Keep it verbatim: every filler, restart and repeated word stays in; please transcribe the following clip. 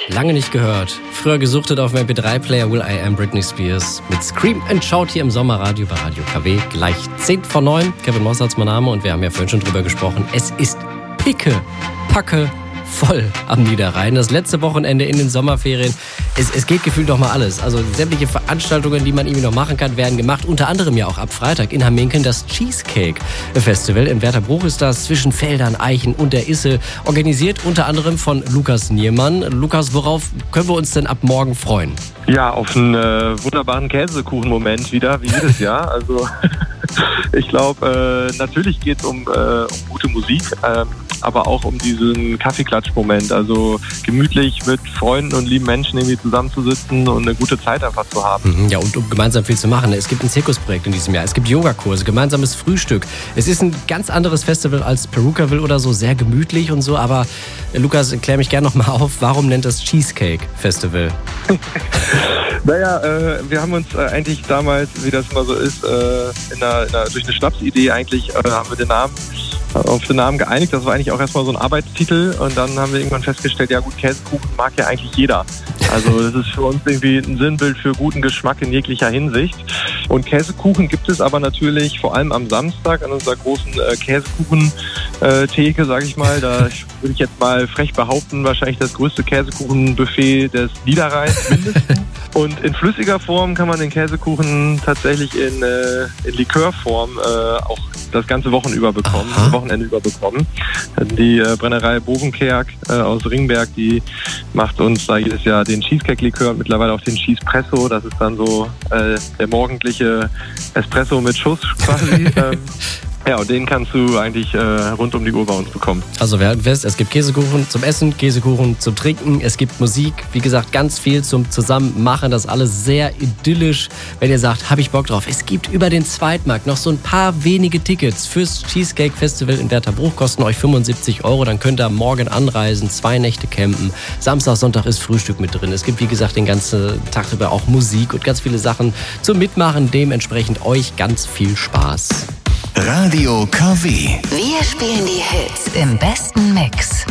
Lange nicht gehört. Früher gesuchtet auf dem M P drei Player Will I Am, Britney Spears mit Scream and Shout hier im Sommerradio bei Radio K W. Gleich zehn vor neun. Kevin Mossad ist mein Name und wir haben ja vorhin schon drüber gesprochen. Es ist picke, packe, voll am Niederrhein. Das letzte Wochenende in den Sommerferien. Es, es geht gefühlt doch mal alles. Also sämtliche Veranstaltungen, die man irgendwie noch machen kann, werden gemacht. Unter anderem ja auch ab Freitag in Hamminkeln das Cheesecake Festival. In Wertherbruch ist das zwischen Feldern, Eichen und der Isse. Organisiert unter anderem von Lukas Niermann. Lukas, worauf können wir uns denn ab morgen freuen? Ja, auf einen äh, wunderbaren Käsekuchen-Moment wieder, wie jedes Jahr. Also ich glaube, äh, natürlich geht es um, äh, um gute Musik, äh, aber auch um diesen Kaffeeklatsch-Moment. Also gemütlich mit Freunden und lieben Menschen irgendwie zusammenzusitzen und eine gute Zeit einfach zu haben. Ja, und um gemeinsam viel zu machen. Es gibt ein Zirkusprojekt in diesem Jahr. Es gibt Yogakurse, gemeinsames Frühstück. Es ist ein ganz anderes Festival als Perukaville oder so, sehr gemütlich und so. Aber äh, Lukas, klär mich gerne nochmal auf, warum nennt das Cheesecake Festival? Naja, äh, wir haben uns äh, eigentlich damals, wie das immer so ist, äh, in einer, in einer, durch eine Schnapsidee eigentlich äh, haben wir den Namen auf den Namen geeinigt. Das war eigentlich auch erstmal so ein Arbeitstitel und dann haben wir irgendwann festgestellt, ja gut, Käsekuchen mag ja eigentlich jeder. Also das ist für uns irgendwie ein Sinnbild für guten Geschmack in jeglicher Hinsicht. Und Käsekuchen gibt es aber natürlich vor allem am Samstag an unserer großen äh, Käsekuchen-Theke, sage ich mal. Da würde ich jetzt mal frech behaupten, wahrscheinlich das größte Käsekuchenbuffet des Niederrheins mindestens. Und in flüssiger Form kann man den Käsekuchen tatsächlich in, äh, in Likörform äh, auch das ganze Wochen über bekommen, das Wochenende über bekommen. Die äh, Brennerei Bovenkerk äh, aus Ringberg, die macht uns da jedes Jahr den Cheesecake-Likör und mittlerweile auch den Cheesepresso. Das ist dann so äh, der morgendliche Espresso mit Schuss quasi. ähm, Ja, und den kannst du eigentlich äh, rund um die Uhr bei uns bekommen. Also wir halten fest, es gibt Käsekuchen zum Essen, Käsekuchen zum Trinken, es gibt Musik, wie gesagt, ganz viel zum Zusammenmachen, das alles sehr idyllisch. Wenn ihr sagt, hab ich Bock drauf, es gibt über den Zweitmarkt noch so ein paar wenige Tickets fürs Cheesecake Festival in Wertherbruch, kosten euch fünfundsiebzig Euro, dann könnt ihr morgen anreisen, zwei Nächte campen, Samstag, Sonntag ist Frühstück mit drin. Es gibt, wie gesagt, den ganzen Tag über auch Musik und ganz viele Sachen zum Mitmachen, dementsprechend euch ganz viel Spaß. Radio K W. Wir spielen die Hits im besten Mix.